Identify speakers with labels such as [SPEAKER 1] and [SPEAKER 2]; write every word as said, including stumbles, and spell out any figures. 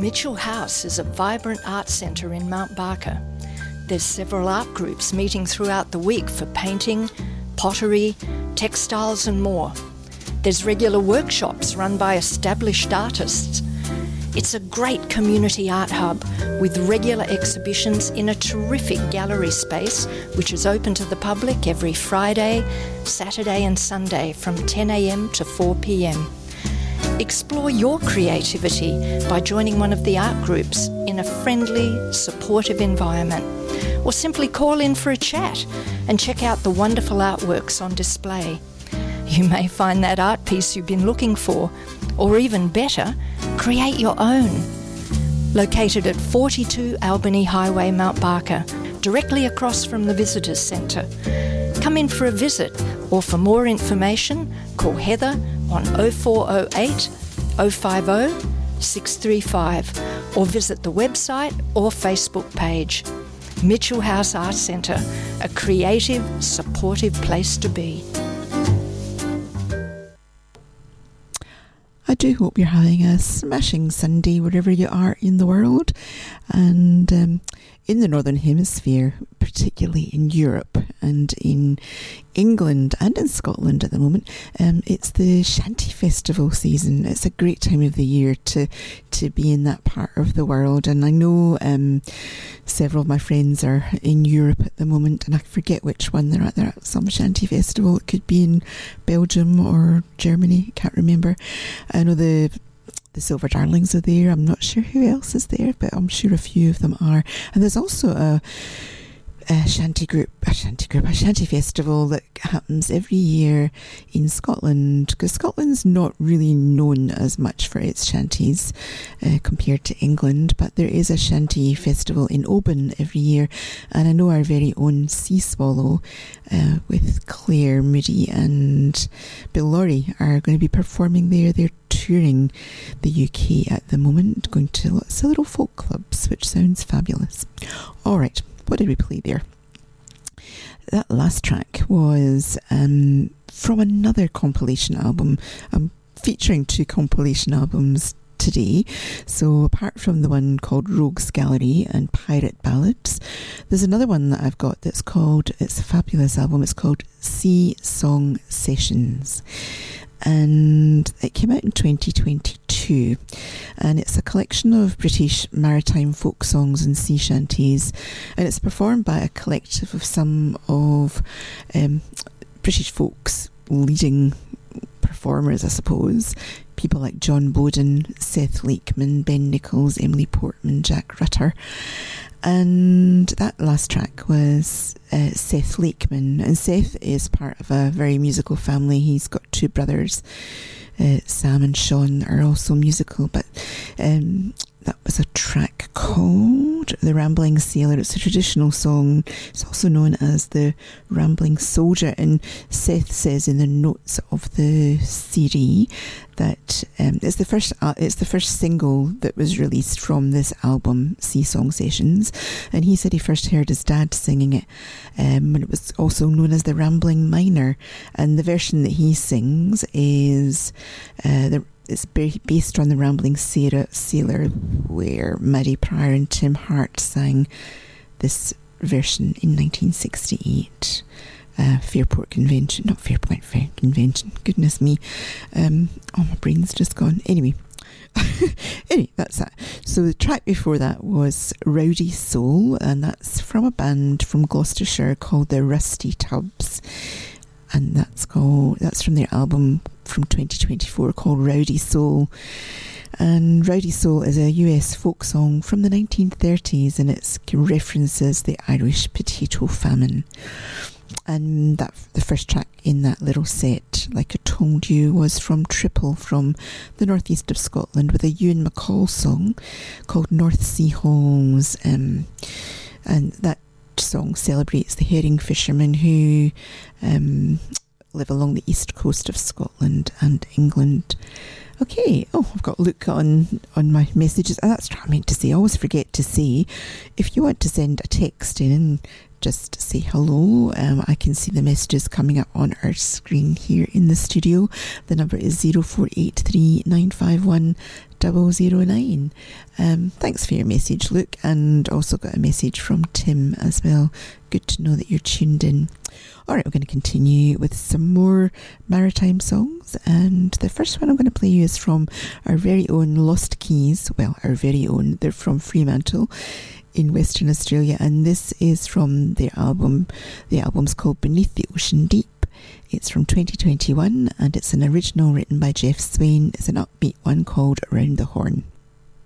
[SPEAKER 1] Mitchell House is a vibrant art centre in Mount Barker. There's several art groups meeting throughout the week for painting, pottery, textiles and more. There's regular workshops run by established artists. It's a great community art hub with regular exhibitions in a terrific gallery space which is open to the public every Friday, Saturday and Sunday from ten a m to four p m. Explore your creativity by joining one of the art groups in a friendly, supportive environment, or simply call in for a chat and check out the wonderful artworks on display. You may find that art piece you've been looking for, or even better, create your own. Located at forty-two Albany Highway, Mount Barker, directly across from the Visitors Centre. Come in for a visit, or for more information, call Heather on oh four oh eight, oh five oh, six three five, or visit the website or Facebook page. Mitchell House Art Centre, a creative, supportive place to be.
[SPEAKER 2] I do hope you're having a smashing Sunday wherever you are in the world, and um, in the Northern Hemisphere, particularly in Europe and in England and in Scotland at the moment. Um, it's the Shanty Festival season. It's a great time of the year to to be in that part of the world, and I know um, several of my friends are in Europe at the moment, and I forget which one they're at. They're at some Shanty Festival. It could be in Belgium or Germany, can't remember. I know the The Silver Darlings are there. I'm not sure who else is there, but I'm sure a few of them are. And there's also a, a shanty group, a shanty group, a shanty festival that happens every year in Scotland, because Scotland's not really known as much for its shanties uh, compared to England. But there is a shanty festival in Oban every year, and I know our very own Sea Swallow uh, with Claire Moody and Bill Laurie are going to be performing there. They're touring the U K at the moment, going to lots of little folk clubs, which sounds fabulous. Alright, what did we play there? That last track was um, from another compilation album. I'm featuring two compilation albums today. So apart from the one called Rogues Gallery and Pirate Ballads, there's another one that I've got that's called, it's a fabulous album, it's called Sea Song Sessions. And it came out in twenty twenty-two, and it's a collection of British maritime folk songs and sea shanties, and it's performed by a collective of some of um, British folk's leading performers, I suppose. People like John Bowden, Seth Lakeman, Ben Nichols, Emily Portman, Jack Rutter. And that last track was uh, Seth Lakeman, and Seth is part of a very musical family. He's got two brothers, uh, Sam and Sean, that are also musical, but um, that was a track called The Rambling Sailor. It's a traditional song. It's also known as The Rambling Soldier, and Seth says in the notes of the C D that um, it's the first uh, it's the first single that was released from this album, Sea Song Sessions, and he said he first heard his dad singing it, um, and it was also known as The Rambling Miner, and the version that he sings is uh, the it's based on The Rambling Sailor, where Maddie Pryor and Tim Hart sang this version in nineteen sixty-eight. Uh, Fairport Convention, not Fairport Fair Convention, goodness me. Um, oh, my brain's just gone. Anyway, anyway, that's that. So the track before that was Rowdy Soul, and that's from a band from Gloucestershire called the Rusty Tubs, and that's called that's from their album from twenty twenty-four called Rowdy Soul. And Rowdy Soul is a U S folk song from the nineteen thirties, and it references the Irish potato famine. And that the first track in that little set, like I told you, was from Triple from the northeast of Scotland, with a Ewan MacColl song called North Sea Halls, um, and that song celebrates the herring fishermen who um, live along the east coast of Scotland and England. Okay, oh, I've got a look on, on my messages. Oh, that's what I meant to say. I always forget to say, if you want to send a text in just say hello. Um, I can see the messages coming up on our screen here in the studio. The number is zero four eight three nine five one zero zero nine. Um, thanks for your message, Luke, and also got a message from Tim as well. Good to know that you're tuned in. Alright, we're going to continue with some more maritime songs, and the first one I'm going to play you is from our very own Lost Keys. Well, our very own. They're from Fremantle in Western Australia, and this is from their album. The album's called Beneath the Ocean Deep. It's from twenty twenty-one, and it's an original written by Jeff Swain. It's an upbeat one called Around the Horn.